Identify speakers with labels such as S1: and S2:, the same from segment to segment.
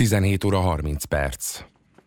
S1: 17 óra 30 perc.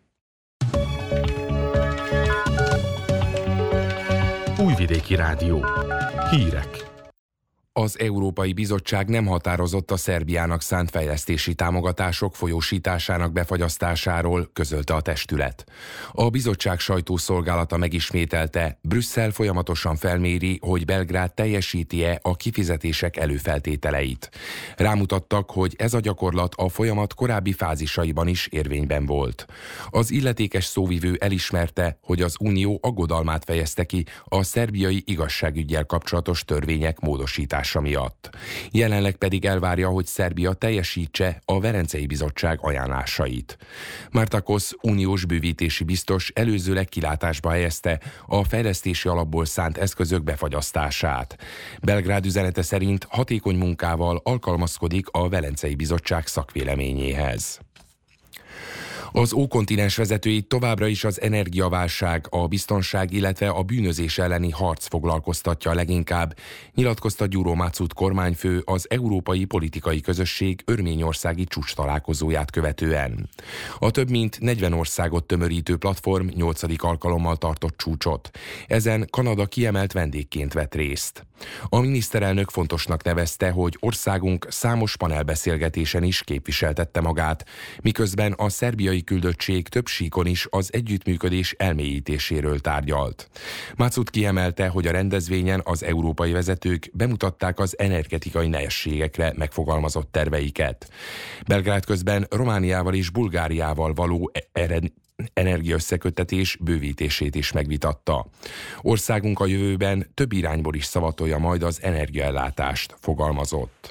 S2: Újvidéki Rádió. Hírek.
S1: Az Európai Bizottság nem határozott a Szerbiának szánt fejlesztési támogatások folyósításának befagyasztásáról, közölte a testület. A bizottság sajtószolgálata megismételte, Brüsszel folyamatosan felméri, hogy Belgrád teljesíti-e a kifizetések előfeltételeit. Rámutattak, hogy ez a gyakorlat a folyamat korábbi fázisaiban is érvényben volt. Az illetékes szóvivő elismerte, hogy az Unió aggodalmát fejezte ki a szerbiai igazságüggyel kapcsolatos törvények módosítására miatt. Jelenleg pedig elvárja, hogy Szerbia teljesítse a Velencei Bizottság ajánlásait. Mártakos uniós bővítési biztos előzőleg kilátásba helyezte a fejlesztési alapból szánt eszközök befagyasztását. Belgrád üzenete szerint hatékony munkával alkalmazkodik a Velencei Bizottság szakvéleményéhez. Az ókontinens vezetőit továbbra is az energiaválság, a biztonság, illetve a bűnözés elleni harc foglalkoztatja leginkább, nyilatkozta Gyuro Máczut kormányfő az Európai Politikai Közösség örményországi csúcstalálkozóját követően. A több mint 40 országot tömörítő platform 8. alkalommal tartott csúcsot. Ezen Kanada kiemelt vendégként vett részt. A miniszterelnök fontosnak nevezte, hogy országunk számos panelbeszélgetésen is képviseltette magát, miközben a szerbiai küldöttség több síkon is az együttműködés elmélyítéséről tárgyalt. Máczut kiemelte, hogy a rendezvényen az európai vezetők bemutatták az energetikai nehézségekre megfogalmazott terveiket. Belgrád közben Romániával és Bulgáriával való energiaösszeköttetés bővítését is megvitatta. Országunk a jövőben több irányból is szavatolja majd az energiaellátást, fogalmazott.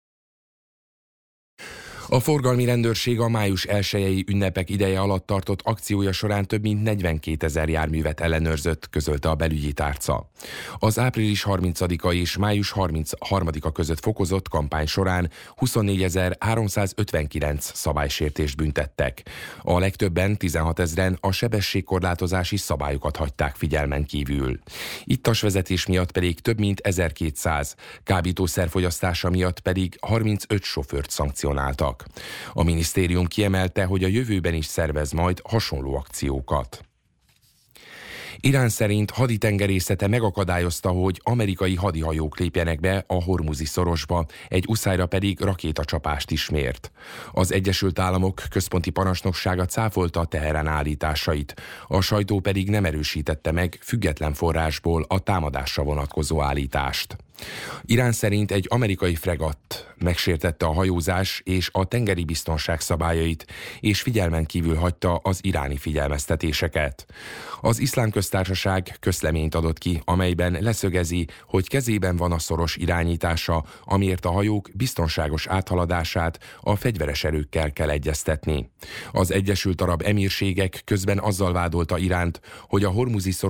S1: A forgalmi rendőrség a május 1-i ünnepek ideje alatt tartott akciója során több mint 42 000 járművet ellenőrzött, közölte a belügyi tárca. Az április 30-a és május 33-a között fokozott kampány során 24.359 szabálysértést büntettek. A legtöbben, 16 000-en a sebességkorlátozási szabályokat hagyták figyelmen kívül. Ittas vezetés miatt pedig több mint 1200, kábítószerfogyasztása miatt pedig 35 sofőrt szankcionáltak. A minisztérium kiemelte, hogy a jövőben is szervez majd hasonló akciókat. Irán szerint haditengerészete megakadályozta, hogy amerikai hadihajók lépjenek be a Hormuzi szorosba, egy uszályra pedig rakétacsapást is mért. Az Egyesült Államok központi parancsnoksága cáfolta a Teherán állításait, a sajtó pedig nem erősítette meg független forrásból a támadásra vonatkozó állítást. Irán szerint egy amerikai fregatt megsértette a hajózás és a tengeri biztonság szabályait, és figyelmen kívül hagyta az iráni figyelmeztetéseket. Az Iszlám Köztársaság közleményt adott ki, amelyben leszögezi, hogy kezében van a szoros irányítása, amiért a hajók biztonságos áthaladását a fegyveres erőkkel kell egyeztetni. Az Egyesült Arab Emírségek közben azzal vádolta Iránt, hogy a Hormuzi